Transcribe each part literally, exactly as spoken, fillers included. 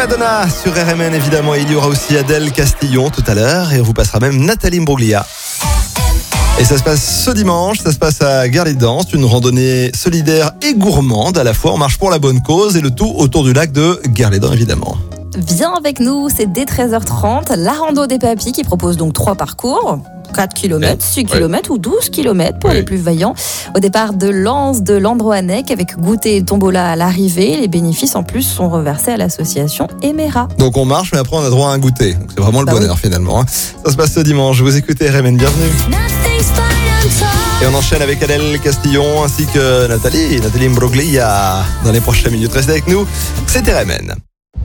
Madonna sur R M N évidemment. Il y aura aussi Adèle Castillon tout à l'heure et on vous passera même Nathalie Imbruglia. Et ça se passe ce dimanche, ça se passe à Gare les Dents, une randonnée solidaire et gourmande à la fois. On marche pour la bonne cause et le tout autour du lac de Gare les Dents évidemment. Viens avec nous, c'est dès treize heures trente, la rando des papis qui propose donc trois parcours. quatre kilomètres, six kilomètres ou douze kilomètres pour ouais. les plus vaillants. Au départ de Lens, de Landroanec, avec goûter et tombola à l'arrivée. Les bénéfices en plus sont reversés à l'association Emera. Donc on marche, mais après on a droit à un goûter. Donc c'est vraiment le bah bonheur oui. finalement. Ça se passe ce dimanche. Vous écoutez R M N, bienvenue. Et on enchaîne avec Adèle Castillon ainsi que Nathalie, Nathalie Imbruglia dans les prochaines minutes. Restez avec nous, c'est R M N.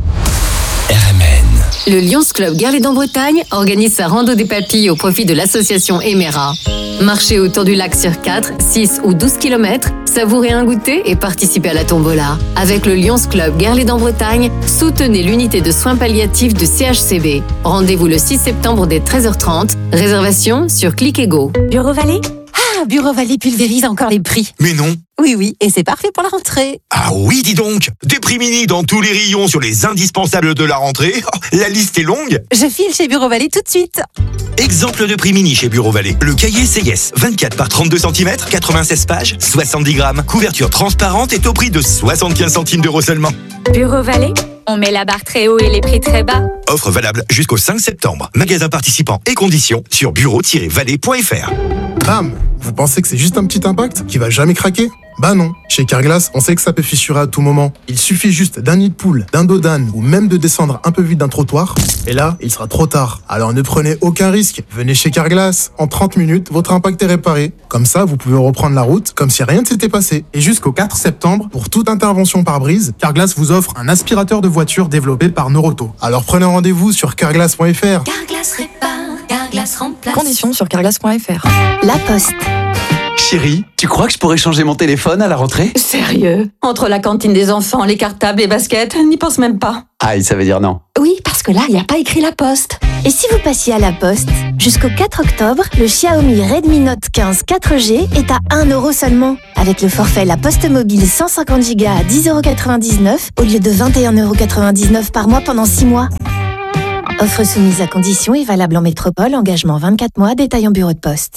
R M N. Le Lions Club Gare les Dents Bretagne organise sa rando des papilles au profit de l'association Emera. Marchez autour du lac sur quatre, six ou douze kilomètres, savourez un goûter et participez à la tombola. Avec le Lions Club Gare les Dents Bretagne, soutenez l'unité de soins palliatifs de C H C B. Rendez-vous le six septembre dès treize heures trente. Réservation sur Click et Go. Bureau Vallée ? Ah, Bureau Vallée pulvérise encore les prix. Mais non. Oui, oui, et c'est parfait pour la rentrée. Ah oui, dis donc. Des prix mini dans tous les rayons sur les indispensables de la rentrée. Oh, la liste est longue. Je file chez Bureau Vallée tout de suite. Exemple de prix mini chez Bureau Vallée. Le cahier C I S, vingt-quatre par trente-deux centimètres, quatre-vingt-seize pages, soixante-dix grammes. Couverture transparente est au prix de soixante-quinze centimes d'euros seulement. Bureau Vallée, on met la barre très haut et les prix très bas. Offre valable jusqu'au cinq septembre. Magasin participant et conditions sur bureau tiret vallée point f r. Bam! Vous pensez que c'est juste un petit impact qui va jamais craquer? Bah non. Chez Carglass, on sait que ça peut fissurer à tout moment. Il suffit juste d'un nid de poule, d'un dos d'âne ou même de descendre un peu vite d'un trottoir. Et là, il sera trop tard. Alors ne prenez aucun risque. Venez chez Carglass. En trente minutes, votre impact est réparé. Comme ça, vous pouvez reprendre la route comme si rien ne s'était passé. Et jusqu'au quatre septembre, pour toute intervention par brise, Carglass vous offre un aspirateur de voiture développé par Noroto. Alors prenez rendez-vous sur carglass point f r. Carglass répare, Carglass remplace. Conditions sur carglass point f r. La Poste. Chérie, tu crois que je pourrais changer mon téléphone à la rentrée? Sérieux? Entre la cantine des enfants, les cartables, les baskets, n'y pense même pas. Aïe, ça veut dire non. Oui, parce que là, il n'y a pas écrit La Poste. Et si vous passiez à La Poste? Jusqu'au quatre octobre, le Xiaomi Redmi Note quinze quatre G est à un euro seulement. Avec le forfait La Poste Mobile cent cinquante giga à dix euros quatre-vingt-dix-neuf au lieu de vingt et un euros quatre-vingt-dix-neuf par mois pendant six mois. Offre soumise à conditions et valable en métropole, engagement vingt-quatre mois, détail en bureau de poste.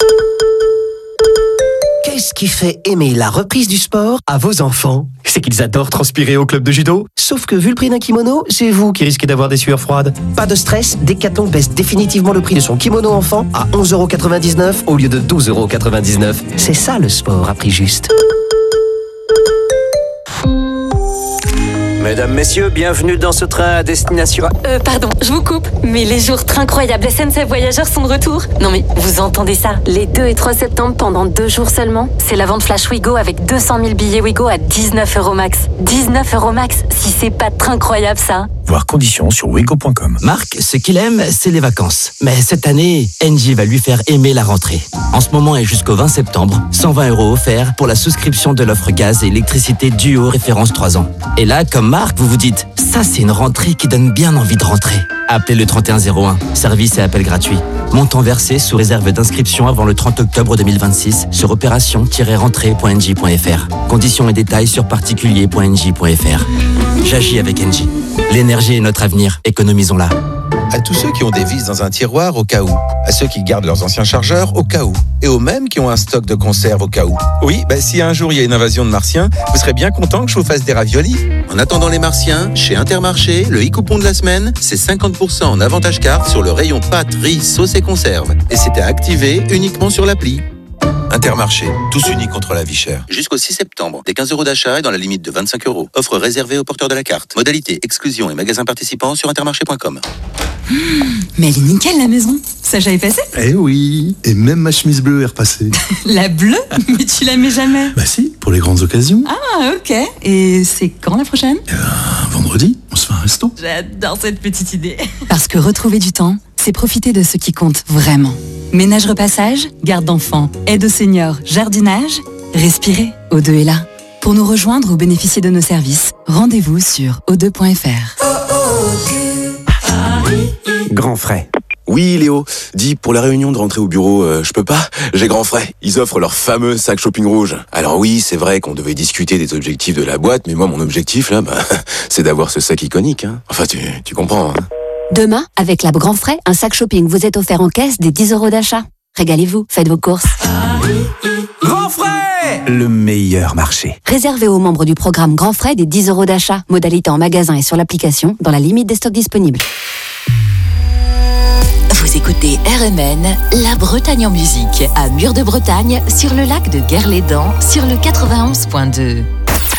Qu'est-ce qui fait aimer la reprise du sport à vos enfants? C'est qu'ils adorent transpirer au club de judo. Sauf que vu le prix d'un kimono, c'est vous qui risquez d'avoir des sueurs froides. Pas de stress, Decathlon baisse définitivement le prix de son kimono enfant à onze euros quatre-vingt-dix-neuf au lieu de douze euros quatre-vingt-dix-neuf. C'est ça le sport à prix juste. Mesdames, messieurs, bienvenue dans ce train à destination... Euh, pardon, je vous coupe, mais les jours incroyables S N C F Voyageurs sont de retour. Non mais, vous entendez ça? Les deux et trois septembre, pendant deux jours seulement, c'est la vente flash Ouigo avec deux cent mille billets Ouigo à dix-neuf euros max. dix-neuf euros max, si c'est pas incroyable ça. Voir conditions sur wigo point com. Marc, ce qu'il aime, c'est les vacances. Mais cette année, Engie va lui faire aimer la rentrée. En ce moment et jusqu'au vingt septembre, cent vingt euros offerts pour la souscription de l'offre gaz et électricité Duo référence trois ans. Et là, comme Marc, vous vous dites, ça c'est une rentrée qui donne bien envie de rentrer. Appelez le trente et un zéro un, service et appel gratuit. Montant versé sous réserve d'inscription avant le trente octobre deux mille vingt-six sur opération tiret rentrée point engie point f r. Conditions et détails sur particulier point engie point f r. J'agis avec Engie. L'énergie est notre avenir, économisons-la. À tous ceux qui ont des vis dans un tiroir au cas où, à ceux qui gardent leurs anciens chargeurs au cas où, et aux mêmes qui ont un stock de conserve au cas où. Oui, bah, si un jour il y a une invasion de martiens, vous serez bien content que je vous fasse des raviolis. En attendant les martiens, chez Intermarché, le e-coupon de la semaine, c'est cinquante pour cent en avantage carte sur le rayon pâtes, riz, sauce et conserve. Et c'était activé uniquement sur l'appli. Intermarché, tous unis contre la vie chère. Jusqu'au six septembre, des quinze euros d'achat et dans la limite de vingt-cinq euros. Offre réservée aux porteurs de la carte. Modalité, exclusion et magasins participants sur intermarché point com. Mmh, mais elle est nickel la maison. Ça j'avais passé? Eh oui, et même ma chemise bleue est repassée. La bleue? Mais tu la mets jamais? Bah si, pour les grandes occasions. Ah ok, et c'est quand la prochaine? Eh ben, vendredi, on se fait un resto. J'adore cette petite idée. Parce que retrouver du temps, c'est profiter de ce qui compte vraiment. Ménage repassage, garde d'enfants, aide aux seniors, jardinage, respirez, O deux est là. Pour nous rejoindre ou bénéficier de nos services, rendez-vous sur o deux point f r. Grand frais. Oui, Léo. Dis, pour la réunion de rentrée au bureau, euh, je peux pas. J'ai grand frais. Ils offrent leur fameux sac shopping rouge. Alors oui, c'est vrai qu'on devait discuter des objectifs de la boîte, mais moi, mon objectif, là, bah, c'est d'avoir ce sac iconique. Hein. Enfin, tu, tu comprends. Hein. Demain, avec la Grand Frais, un sac shopping vous est offert en caisse des dix euros d'achat. Régalez-vous, faites vos courses. Grand Frais, le meilleur marché. Réservé aux membres du programme Grand Frais des dix euros d'achat. Modalité en magasin et sur l'application, dans la limite des stocks disponibles. Vous écoutez R M N, la Bretagne en musique, à Mur de Bretagne, sur le lac de Guerlédan, sur le quatre-vingt-onze point deux.